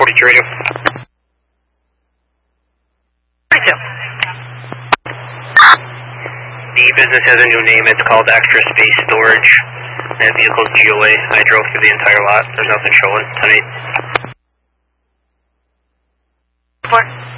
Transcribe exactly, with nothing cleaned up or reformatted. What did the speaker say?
forty-two radio. forty-two. The business has a new name. It's called Extra Space Storage. That vehicle's G O A. I drove through the entire lot. There's nothing showing tonight. Report.